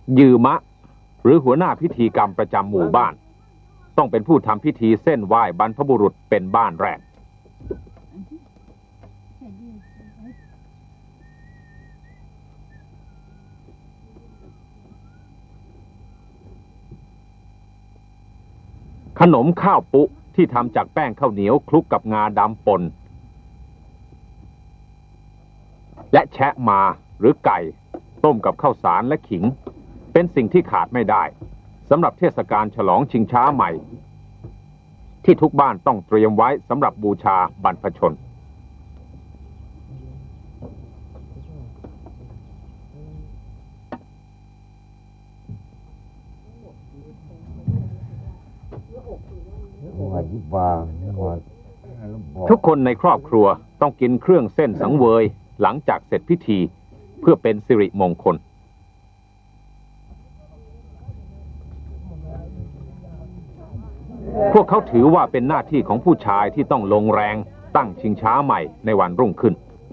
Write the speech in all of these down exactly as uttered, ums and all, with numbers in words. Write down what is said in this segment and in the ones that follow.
ยืมะหรือหัวหน้าพิธีกรรมประจำหมู่บ้านต้องเป็นผู้ทำพิธีเส้นไหว้บรรพบุรุษเป็นบ้านแรกขนมข้าวปุที่ทำจากแป้งข้าวเหนียวคลุกกับงาดำป่นและแชะมาหรือไก่ต้มกับข้าวสารและขิงเป็นสิ่งที่ขาดไม่ได้สำหรับเทศกาลฉลองชิงช้าใหม่ที่ทุกบ้านต้องเตรียมไว้สำหรับบูชาบรรพชนทุกคนในครอบครัวต้องกินเครื่องเส้นสังเวยหลังจากเสร็จพิธีเพื่อเป็นสิริมงคลพวกเขาถือว่าเป็นหน้าที่ของผู้ชายที่ต้องลงแรงตั้งชิงช้าใหม่ในวันรุ่งขึ้น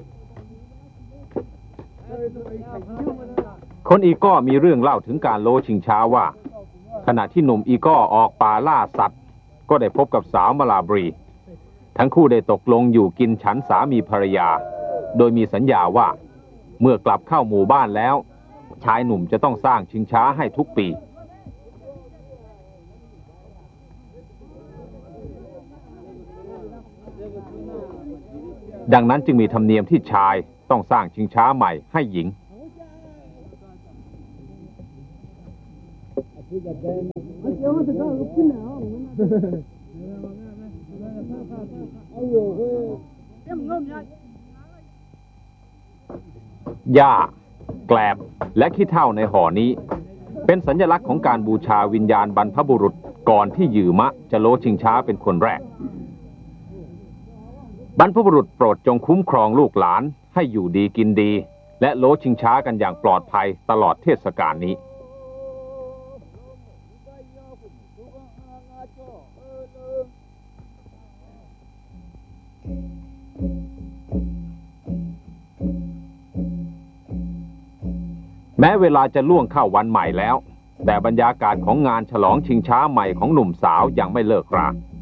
คนอีก้อมีเรื่องเล่าถึงการโลชิงช้าว่าขณะที่หนุ่มอีก้อออกป่าล่าสัตว์ก็ได้พบกับสาวมาลาบรีทั้งคู่ได้ตกลงอยู่กินฉันสามีภรรยาโดยมีสัญญาว่าเมื่อกลับเข้าหมู่บ้านแล้วชายหนุ่มจะต้องสร้างชิงช้าให้ทุกปีดังนั้นจึงมีธรรมเนียมที่ชายต้องสร้างชิงช้าใหม่ให้หญิงหญ้าแกลบและขี้เถ้าในห่อนี้เป็นสัญลักษณ์ของการบูชาวิญญาณบรรพบุรุษก่อนที่ยืมะจะโลชิงช้าเป็นคนแรกบรรพบุรุษโปรดจงคุ้มครองลูกหลานให้อยู่ดีกินดีและโลชิงช้ากันอย่างปลอดภัยตลอดเทศกาลนี้แม้เวลาจะล่วงเข้าวันใหม่แล้วแต่บรรยากาศของงานฉลองชิงช้าใหม่ของหนุ่มสาวยังไม่เลิกรา